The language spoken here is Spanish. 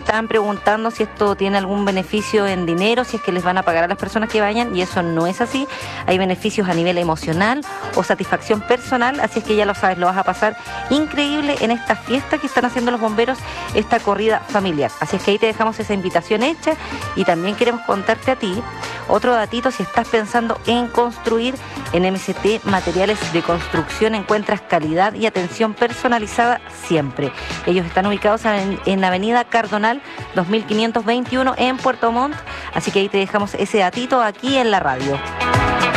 estaban preguntando si esto tiene algún beneficio en dinero, si es que les van a pagar a las personas que vayan, y eso no es así. Hay beneficios a nivel emocional o satisfacción personal, así es que ya lo sabes, lo vas a pasar increíble en esta fiesta que están haciendo los bomberos, esta corrida familiar. Así es que ahí te dejamos esa invitación hecha, y también queremos contarte a ti otro datito: si estás pensando en construir, en MST Materiales de Construcción encuentras calidad y atención personalizada siempre. Ellos están ubicados en la avenida Cardonal 2521 en Puerto Montt, así que ahí te dejamos ese datito aquí en la radio.